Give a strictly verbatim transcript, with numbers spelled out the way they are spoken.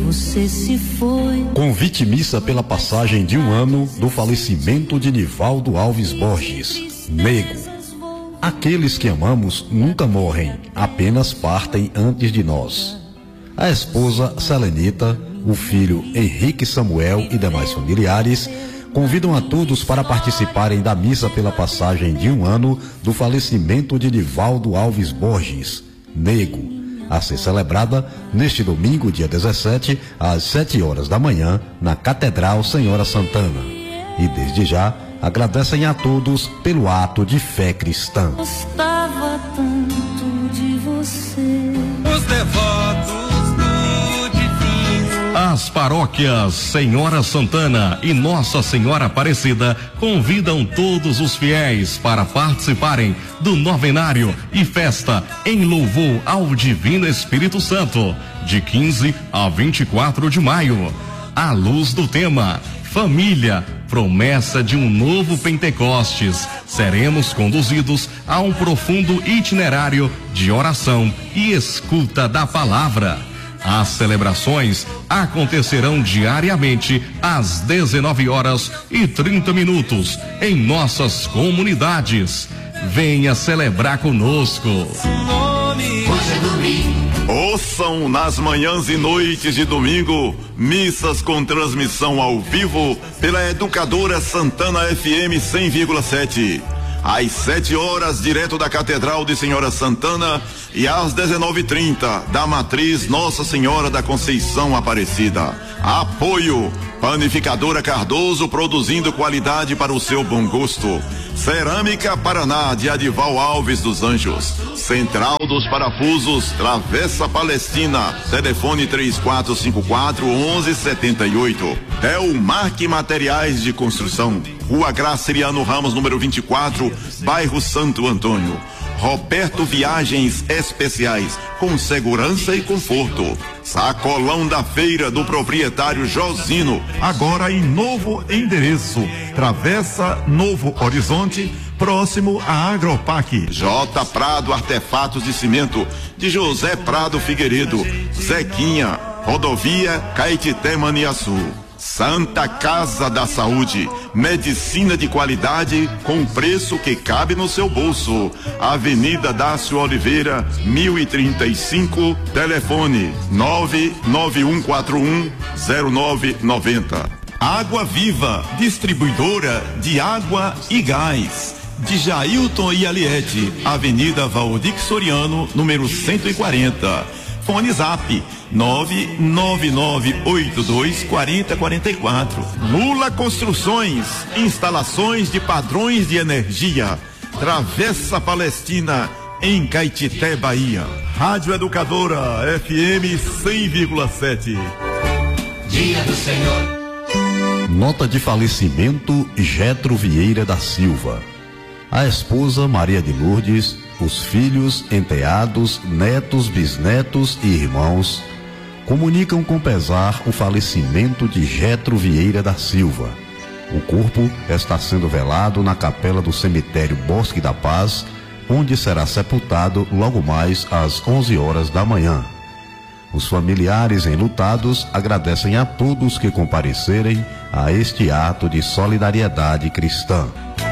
você se foi. Convite missa pela passagem de um ano do falecimento de Nivaldo Alves Borges, Nego. Aqueles que amamos nunca morrem, apenas partem antes de nós. A esposa Selenita, o filho Henrique Samuel e demais familiares convidam a todos para participarem da missa pela passagem de um ano do falecimento de Nivaldo Alves Borges, Nego, a ser celebrada neste domingo, dia dezessete, às sete horas da manhã, na Catedral Senhora Santana. E desde já agradecem a todos pelo ato de fé cristã. Gostava tanto de você. Os devotos do divino. As paróquias Senhora Santana e Nossa Senhora Aparecida convidam todos os fiéis para participarem do novenário e festa em louvor ao Divino Espírito Santo, de quinze a vinte e quatro de maio. À luz do tema Família, promessa de um novo Pentecostes, seremos conduzidos a um profundo itinerário de oração e escuta da palavra. As celebrações acontecerão diariamente às dezenove horas e trinta minutos em nossas comunidades. Venha celebrar conosco. Hoje é domingo. Ouçam nas manhãs e noites de domingo missas com transmissão ao vivo pela Educadora Santana F M cem vírgula sete. Às sete horas, direto da Catedral de Senhora Santana, e às dezenove e trinta, da Matriz Nossa Senhora da Conceição Aparecida. Apoio Panificadora Cardoso, produzindo qualidade para o seu bom gosto. Cerâmica Paraná, de Adival Alves dos Anjos. Central dos Parafusos, Travessa Palestina. Telefone três quatro cinco quatro, um um sete oito. Telmark Materiais de Construção. Rua Graciliano Ramos, número vinte e quatro, bairro Santo Antônio. Roberto Viagens Especiais, com segurança e conforto. Sacolão da Feira, do proprietário Josino, agora em novo endereço. Travessa Novo Horizonte, próximo à Agropac. J Prado Artefatos de Cimento, de José Prado Figueiredo. Zequinha, Rodovia Caetité Maniaçu. Santa Casa da Saúde, medicina de qualidade com preço que cabe no seu bolso. Avenida Dácio Oliveira, mil e trinta e cinco, telefone nove nove um quatro um zero nove nove zero. Água Viva, distribuidora de água e gás. De Jailton e Aliete, Avenida Valdir Soriano, número cento e quarenta. Fone Zap nove nove nove oito dois quatro zero quatro quatro. Lula Construções, instalações de padrões de energia. Travessa Palestina, em Caetité, Bahia. Rádio Educadora F M cem vírgula sete. Dia do Senhor. Nota de falecimento: Getro Vieira da Silva. A esposa Maria de Lourdes, os filhos, enteados, netos, bisnetos e irmãos comunicam com pesar o falecimento de Getro Vieira da Silva. O corpo está sendo velado na capela do cemitério Bosque da Paz, onde será sepultado logo mais às onze horas da manhã. Os familiares enlutados agradecem a todos que comparecerem a este ato de solidariedade cristã.